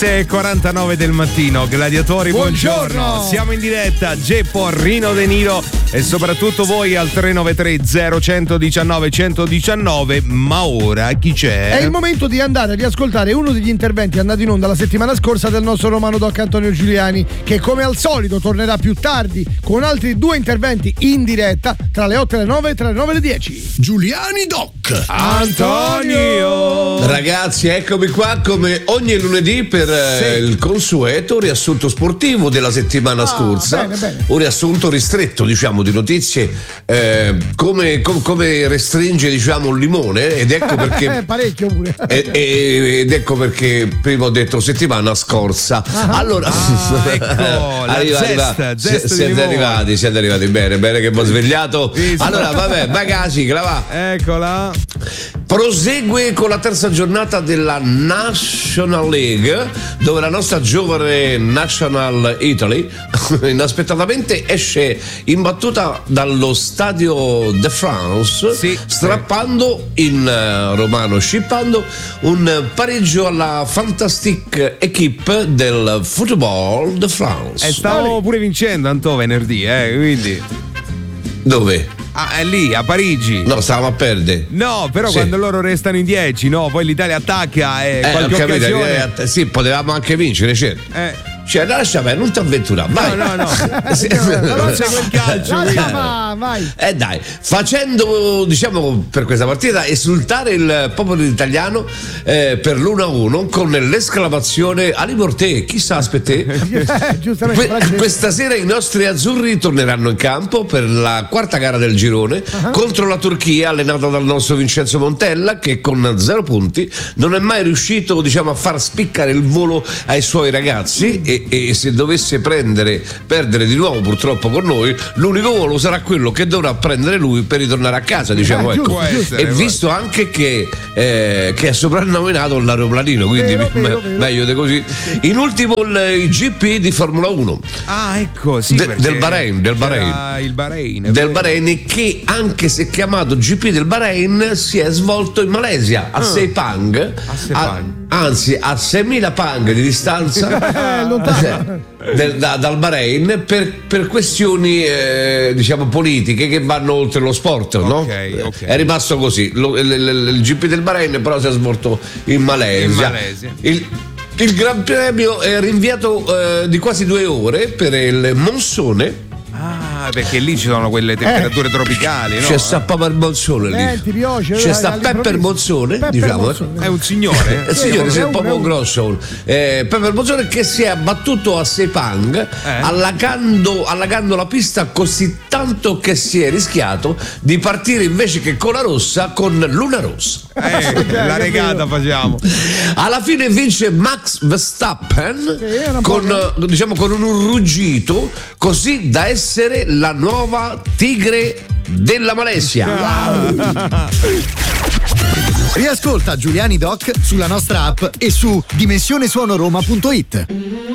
7:49 del mattino, gladiatori, buongiorno. Siamo in diretta, Geppo, Rino De Niro e soprattutto voi al 393 0119 119. Ma ora chi c'è? È il momento di andare a riascoltare uno degli interventi andati in onda la settimana scorsa del nostro Romano Doc Antonio Giuliani, che come al solito tornerà più tardi con altri 2 interventi in diretta tra le 8 e le 9 e tra le 9 e le 10. Giuliani Doc Antonio. Ragazzi, eccomi qua come ogni lunedì per il consueto riassunto sportivo della settimana scorsa. Bene. Un riassunto ristretto, diciamo, di notizie come restringe, diciamo, un limone, ed ecco perché parecchio pure. ed ecco perché prima ho detto settimana scorsa. Allora siete arrivati bene che vi ho svegliato. Allora vabbè, bagagli che la va. Eccola. Prosegue con la terza giornata della National League, dove la nostra giovane National Italy inaspettatamente esce imbattuta dallo stadio de France, strappando in romano scippando un pareggio alla fantastique équipe del Football de France. E stavo pure vincendo Antò venerdì, quindi. Dove? È lì, a Parigi. No, stavamo a perdere. No, però quando loro restano in 10, no, poi l'Italia attacca e qualche occasione. Sì, potevamo anche vincere, certo. Cioè, lascia me, non ti avventurare, vai. No. Non c'è quel calcio. Vai. Dai, facendo, diciamo, per questa partita esultare il popolo italiano per l'1-1 con l'esclamazione Ali Morté, chissà, aspetté. Giustamente. Questa sera i nostri azzurri torneranno in campo per la quarta gara del girone contro la Turchia, allenata dal nostro Vincenzo Montella, che con 0 punti non è mai riuscito, diciamo, a far spiccare il volo ai suoi ragazzi, e se dovesse perdere di nuovo purtroppo con noi, l'unico volo sarà quello che dovrà prendere lui per ritornare a casa, diciamo. Giusto. E visto anche che è soprannominato l'aeroplanino, quindi meglio di così. In ultimo il GP di Formula 1 del Bahrain, il Bahrain, che anche se chiamato GP del Bahrain si è svolto in Malesia a Sepang, anzi a 6.000 pang di distanza dal Bahrain, per questioni diciamo politiche che vanno oltre lo sport, no? È rimasto così il GP del Bahrain, però si è svolto in Malesia. Il Gran Premio è rinviato di quasi 2 ore per il monsone. Perché lì ci sono quelle temperature tropicali, no? C'è sta Pepper Monzone lì. Ti piace? C'è sta Pepper Monzone, diciamo. È un signore. Il signore è un po' grosso. Pepper Monzone che si è abbattuto a Sepang, allagando la pista così tanto che si è rischiato di partire invece che con la rossa, con Luna Rossa. La regata facciamo. Alla fine vince Max Verstappen con un ruggito, così da essere la nuova tigre della Malesia. Riascolta Giuliani Doc sulla nostra app e su dimensionesuonoroma.it.